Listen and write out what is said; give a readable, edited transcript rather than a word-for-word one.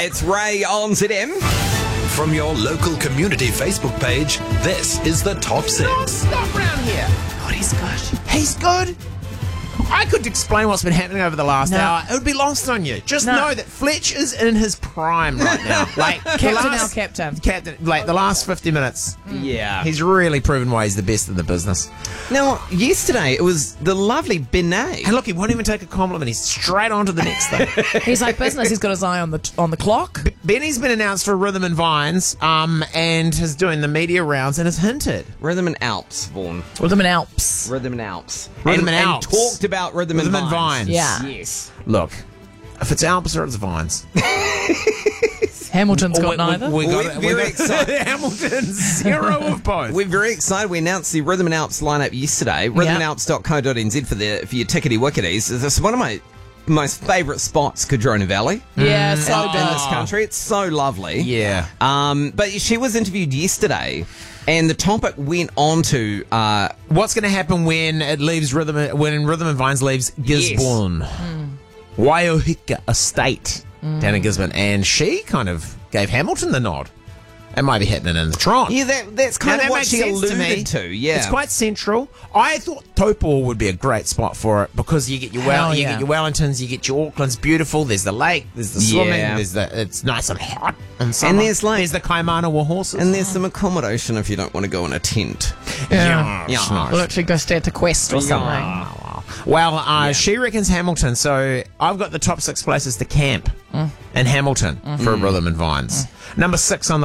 It's Ray on ZM. From your local community Facebook page, this is the Top 6. Stop round here. God, he's good. He's good. I could explain what's been happening over the last hour. It would be lost on you. Just know that Fletch is in his prime right now. Like Captain. Like the last 50 minutes. Yeah. He's really proven why he's the best in the business. Now, yesterday it was the lovely Benet. And look, he won't even take a compliment. He's straight on to the next thing. He's like business. He's got his eye on the clock. Benny's been announced for Rhythm and Vines, and is doing the media rounds and has hinted. Rhythm and Alps, Vaughan. Rhythm and Alps. Rhythm and Alps. Rhythm and Alps. And talked about Rhythm and Vines. Yeah. Yes. Look, if it's Alps or it's Vines. Hamilton's got neither. We're very excited. Hamilton's 0 of both. We're very excited. We announced the Rhythm and Alps lineup yesterday. Rhythmandalps.co.nz for your tickety wicketies. This is one of my most favourite spots, Cardrona Valley. Yeah, so in this country. It's so lovely. Yeah. But she was interviewed yesterday, and the topic went on to What's going to happen when it leaves Rhythm and Vines leaves Gisborne? Waiohika Estate down in Gisborne, and she kind of gave Hamilton the nod. It might be happening in the Tron. Yeah, that's kind of that what makes she sense alluded to me. Yeah, It's quite central. I thought Taupo would be a great spot for it because you get your get your Wellingtons, you get your Auckland's beautiful. There's the lake, there's the swimming, it's nice and hot and summer. And there's the Kaimanawa horses, and there's some accommodation if you don't want to go in a tent. Yeah. It's nice. We'll actually go stay at the Quest or something. Well, she reckons Hamilton, so I've got the top 6 places to camp in Hamilton for Rhythm and Vines. Number 6 on the